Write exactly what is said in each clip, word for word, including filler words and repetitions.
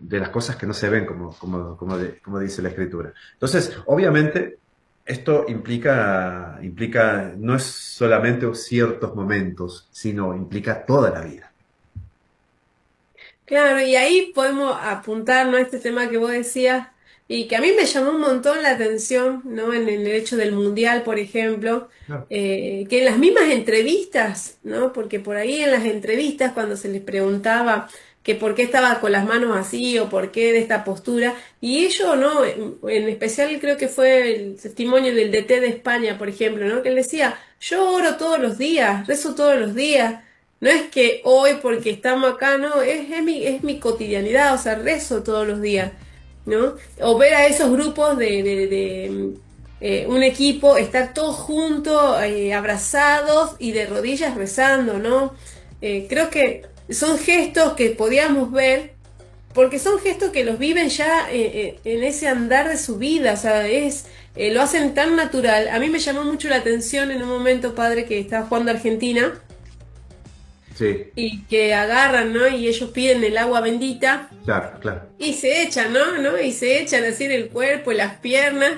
de las cosas que no se ven, como, como, como, de- como dice la escritura. Entonces, obviamente, esto implica, implica, no es solamente ciertos momentos, sino implica toda la vida. Claro, y ahí podemos apuntar, ¿no? a este tema que vos decías y que a mí me llamó un montón la atención, ¿no? En el hecho del mundial, por ejemplo, Claro. eh, que en las mismas entrevistas, ¿no? Porque por ahí en las entrevistas cuando se les preguntaba que por qué estaba con las manos así o por qué de esta postura, y ellos, ¿no? En, en especial creo que fue el testimonio del D T de España, por ejemplo, ¿no? Que él decía, yo oro todos los días, rezo todos los días. No es que hoy porque estamos acá, no, es, es mi, es mi cotidianidad, o sea, rezo todos los días, ¿no? O ver a esos grupos de, de, de, mm, eh, un equipo, estar todos juntos, eh, abrazados y de rodillas rezando, ¿no? Eh, creo que son gestos que podíamos ver, porque son gestos que los viven ya eh, eh, en ese andar de su vida, o sea, es, eh, lo hacen tan natural. A mí me llamó mucho la atención en un momento, padre, que estaba jugando Argentina Sí, y que agarran, ¿no? Y ellos piden el agua bendita claro, claro. y se echan, ¿no? ¿no? Y se echan así en el cuerpo, en las piernas.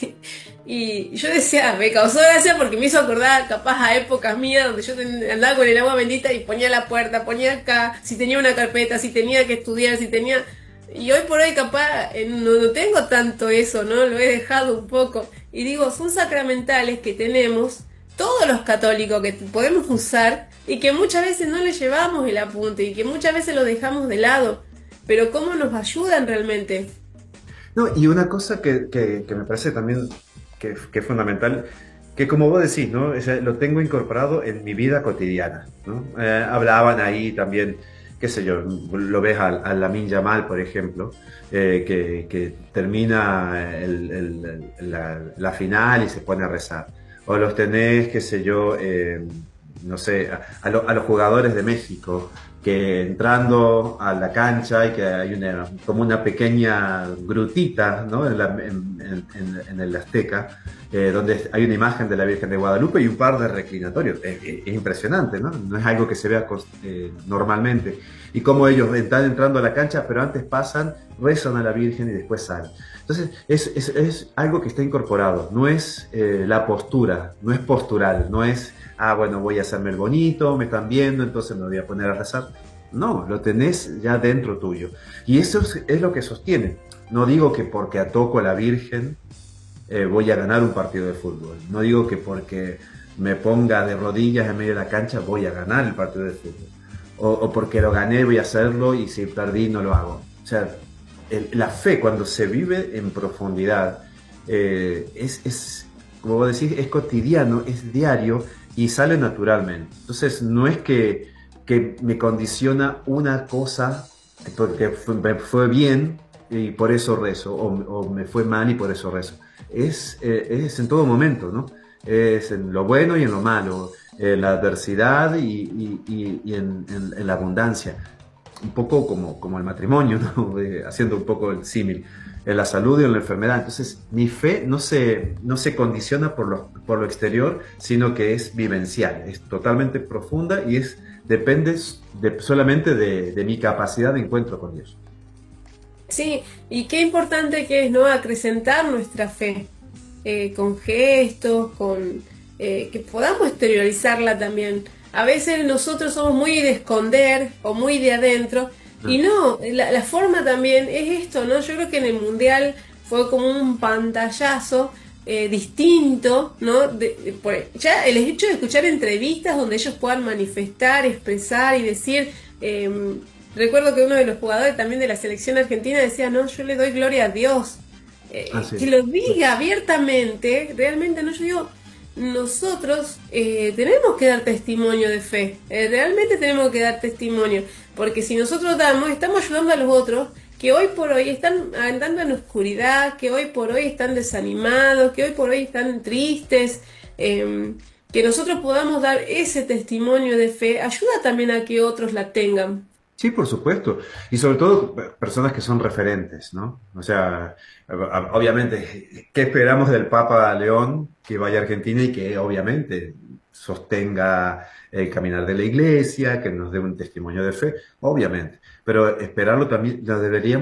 Y, y yo decía, me causó gracia porque me hizo acordar capaz a épocas mías donde yo ten- andaba con el agua bendita y ponía la puerta, ponía acá, si tenía una carpeta, si tenía que estudiar, si tenía... Y hoy por hoy capaz eh, no, no tengo tanto eso, ¿no? Lo he dejado un poco. Y digo, son sacramentales que tenemos todos los católicos que podemos usar y que muchas veces no le llevamos el apunte y que muchas veces lo dejamos de lado. Pero cómo nos ayudan realmente. No, y una cosa que, que, que me parece también que, que es fundamental, que como vos decís, ¿no? O sea, lo tengo incorporado en mi vida cotidiana, ¿no? Eh, hablaban ahí también, qué sé yo, lo ves a, a Lamine Yamal, por ejemplo, eh, que, que termina el- el- el- la, la final y se pone a rezar. O los tenés, qué sé yo, eh, no sé, a, a lo- a los jugadores de México, que entrando a la cancha y que hay una, como una pequeña grutita, ¿no? en, la- en- en- en- en el Azteca, eh, donde hay una imagen de la Virgen de Guadalupe y un par de reclinatorios. Es, es- es impresionante, ¿no? No es algo que se vea cos- eh, normalmente. Y como ellos están entrando a la cancha, pero antes pasan, rezan a la Virgen y después salen. Entonces, es, es- es algo que está incorporado, no es eh, la postura, no es postural, no es, ah, bueno, voy a hacerme el bonito, me están viendo, entonces me voy a poner a rezar. No, lo tenés ya dentro tuyo. Y eso es, es lo que sostiene. No digo que porque toco a la Virgen eh, voy a ganar un partido de fútbol. No digo que porque me ponga de rodillas en medio de la cancha voy a ganar el partido de fútbol. O, o porque lo gané voy a hacerlo y si perdí no lo hago. O sea, el- la fe cuando se vive en profundidad eh, es, es, como vos decís, es cotidiano, es diario y sale naturalmente. Entonces no es que, que me condiciona una cosa porque fue- me fue bien y por eso rezo, o, o me fue mal y por eso rezo. Es, eh, es en todo momento, ¿no? Es en lo bueno y en lo malo, en la adversidad y, y- y- y en, en- en la abundancia. Un poco como, como el matrimonio, ¿no? Eh, haciendo un poco el símil, en la salud y en la enfermedad. Entonces, mi fe no se, no se condiciona por lo, por lo exterior, sino que es vivencial, es totalmente profunda y es, depende de- solamente de, de mi capacidad de encuentro con Dios. Sí, y qué importante que es, ¿no? Acrecentar nuestra fe eh, con gestos, con eh, que podamos exteriorizarla también. A veces nosotros somos muy de esconder o muy de adentro, y ¿No? no, la, la forma también es esto, ¿no? Yo creo que en el Mundial fue como un pantallazo eh, distinto, ¿no? De- de- por- ya el hecho de escuchar entrevistas donde ellos puedan manifestar, expresar y decir... em, Recuerdo que uno de los jugadores también de la selección argentina decía, no, yo le doy gloria a Dios. Ah, Eh, que sí. lo diga abiertamente, realmente no, yo digo, nosotros eh, tenemos que dar testimonio de fe, eh, realmente tenemos que dar testimonio, porque si nosotros damos, estamos ayudando a los otros que hoy por hoy están andando en oscuridad, que hoy por hoy están desanimados, que hoy por hoy están tristes, eh, que nosotros podamos dar ese testimonio de fe, ayuda también a que otros la tengan. Sí, por supuesto. Y sobre todo eh, personas que son referentes, ¿no? O sea, a- a- obviamente, ¿qué esperamos del Papa León que vaya a Argentina y que obviamente sostenga el caminar de la iglesia, que nos dé un testimonio de fe? Obviamente. Pero esperarlo también lo deberíamos